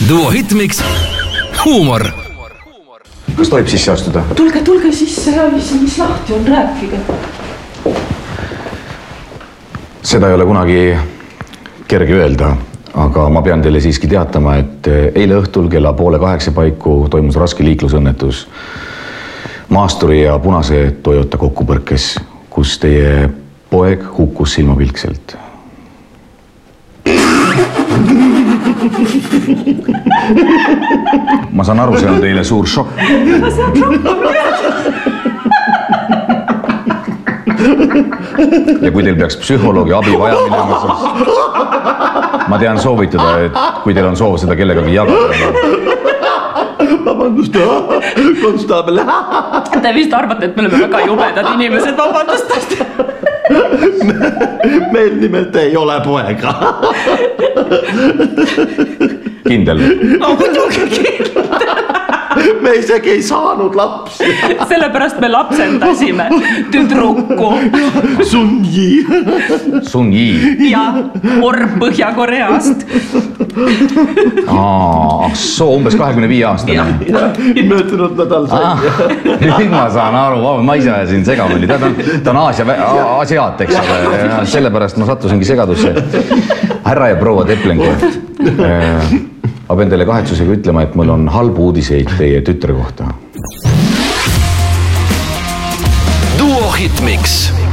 Duo Hitmix huumor. Kas tohib sisse astuda? Tulge sisse ja mis lahti on, rääkige. Seda ei ole kunagi kerge öelda, aga ma pean teile siiski teatama, et eile õhtul kella 7:30 paiku toimus raske liiklusõnnetus maasturi ja punase Toyota kokkupõrkes, kus teie poeg hukkus silmapilkselt. Ma saan aru, see on teile suur šokk. Ja kui teil peaks psühholoogi abi vaja minema, siis ma tean soovitada, et kui teil on soov seda kellegagi jagada. Vabandust, konstaabel. Te vist arvate, et me oleme väga jubedad inimesed, vabandust. Meil nimelt ei ole poega. Kindel? No muidugi kindel. Me isegi ei saanud lapsi. Sellepärast me lapsendasime tüdruku. Sun Yi. Ja orb Põhja-Koreast. Umbes 25 aastane. Möödunud nädal sai. Nüüd ma saan aru, ma ise ajasin segamini. Ta on asiaat, eks ole. Sellepärast ma sattusingi segadusse. Härra ja proua Teplenko. Ma pean teile kahetsusega ütlema, et mul on halbu uudiseid teie tütre kohta. Duo Hitmix.